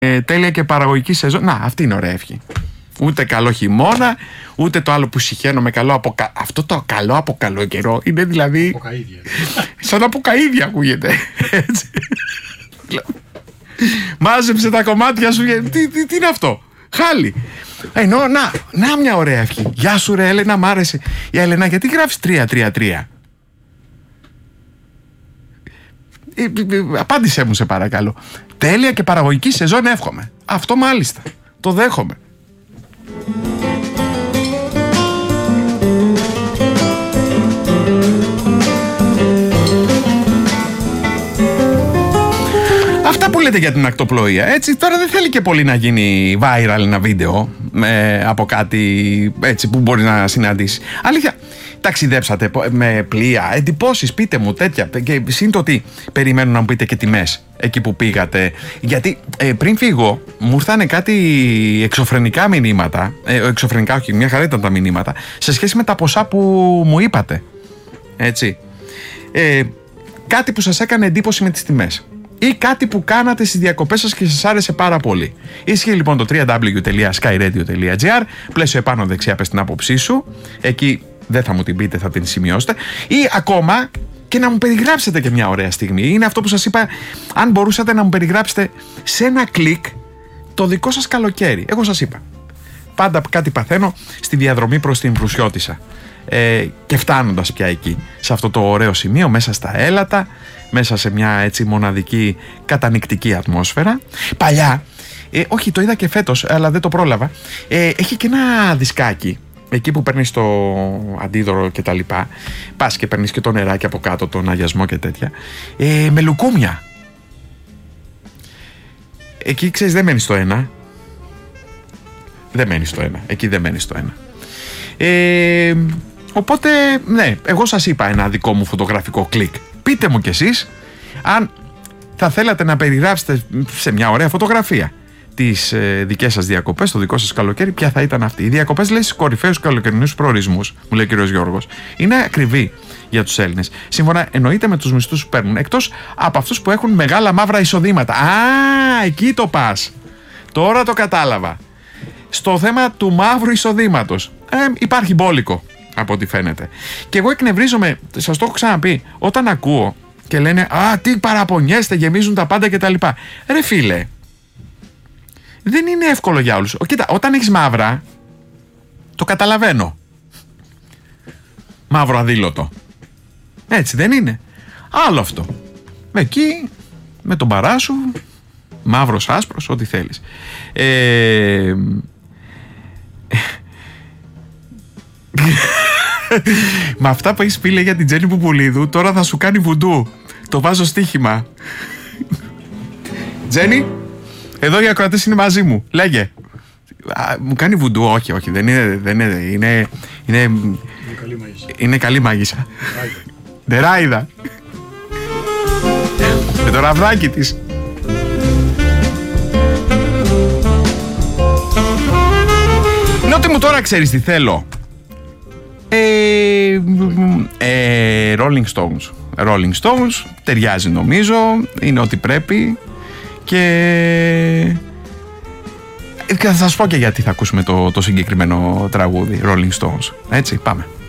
τέλεια και παραγωγική σεζόν. Να, αυτή είναι ωραία ευχή. Ούτε καλό χειμώνα, ούτε το άλλο που συχαίνομαι καλό αυτό το καλό από καλό καιρό είναι δηλαδή. Αποκαΐδια. Σαν αποκαΐδια ακούγεται. Έτσι. Μάζεψε τα κομμάτια σου. Τι είναι αυτό? Χάλι. Ενώ να μια ωραία ευχή. Γεια σου ρε Έλενα, μ' άρεσε. Η Έλενα, γιατί γράφεις 3-3-3? Απάντησέ μου σε παρακαλώ. Τέλεια και παραγωγική σεζόν εύχομαι. Αυτό μάλιστα. Το δέχομαι. Αυτά που λέτε για την ακτοπλοεία, έτσι, τώρα δεν θέλει και πολύ να γίνει viral ένα βίντεο από κάτι έτσι που μπορεί να συναντήσει. Αλήθεια, ταξιδέψατε με πλοία, εντυπώσεις, πείτε μου τέτοια. Και σύν το ότι περιμένω να μου πείτε και τιμές εκεί που πήγατε. Γιατί πριν φύγω μου ήρθανε κάτι εξωφρενικά μηνύματα. Εξωφρενικά, όχι, μια χαρά ήταν τα μηνύματα σε σχέση με τα ποσά που μου είπατε. Έτσι. Κάτι που σας έκανε εντύπωση με τις τιμές. Ή κάτι που κάνατε στις διακοπές σας και σας άρεσε πάρα πολύ. Ισχύει λοιπόν το www.skyradio.gr, πλαίσιο επάνω δεξιά πες την άποψή σου. Εκεί δεν θα μου την πείτε, θα την σημειώσετε. Ή ακόμα και να μου περιγράψετε και μια ωραία στιγμή. Είναι αυτό που σας είπα, αν μπορούσατε να μου περιγράψετε σε ένα κλικ το δικό σας καλοκαίρι. Εγώ σας είπα, πάντα κάτι παθαίνω στη διαδρομή προς την Βρουσιώτισσα. Και φτάνοντας πια εκεί, σε αυτό το ωραίο σημείο, μέσα στα έλατα, μέσα σε μια έτσι μοναδική κατανυκτική ατμόσφαιρα. Παλιά, όχι, το είδα και φέτος, αλλά δεν το πρόλαβα. Έχει και ένα δισκάκι εκεί που παίρνεις το αντίδωρο και τα λοιπά. Πας και παίρνεις και το νεράκι από κάτω, τον αγιασμό και τέτοια. Με λουκούμια. Εκεί ξέρεις, δεν μένεις στο ένα. Δεν μένεις στο ένα. Εκεί δεν μένεις στο ένα. Οπότε, ναι, εγώ σας είπα ένα δικό μου φωτογραφικό κλικ. Πείτε μου κι εσείς αν θα θέλατε να περιγράψετε σε μια ωραία φωτογραφία τις δικές σας διακοπές, το δικό σας καλοκαίρι, ποια θα ήταν αυτή. Οι διακοπές, λέει, στις κορυφαίους καλοκαιρινούς προορισμούς, μου λέει ο κύριος Γιώργος, είναι ακριβή για τους Έλληνες. Σύμφωνα εννοείται με τους μισθούς που παίρνουν, εκτός από αυτούς που έχουν μεγάλα μαύρα εισοδήματα. Α, εκεί το πας. Τώρα το κατάλαβα. Στο θέμα του μαύρου εισοδήματος υπάρχει μπόλικο, από ό,τι φαίνεται. Και εγώ εκνευρίζομαι, σας το έχω ξαναπεί, όταν ακούω και λένε «Α, τι παραπονιέστε, γεμίζουν τα πάντα» κτλ. Ρε φίλε, δεν είναι εύκολο για όλους. Κοίτα, όταν έχεις μαύρα, το καταλαβαίνω. Μαύρο αδήλωτο. Έτσι δεν είναι? Άλλο αυτό. Εκεί, με τον παρά σου, μαύρος, άσπρος, ό,τι θέλεις. Με αυτά που έχεις πει, λέει, για την Τζέννη Πουπουλίδου, τώρα θα σου κάνει βουντού. Το βάζω στοίχημα. Τζέννη, εδώ οι ακροατές είναι μαζί μου. Λέγε. Μου κάνει βουντού? Όχι, όχι, δεν είναι. Είναι καλή μάγισσα. Νεράιδα. Με το ραβδάκι της. Νότι μου, τώρα ξέρεις τι θέλω. Rolling Stones. Rolling Stones, ταιριάζει νομίζω, είναι ό,τι πρέπει. Και θα σας πω και γιατί θα ακούσουμε το συγκεκριμένο τραγούδι Rolling Stones. Έτσι, πάμε.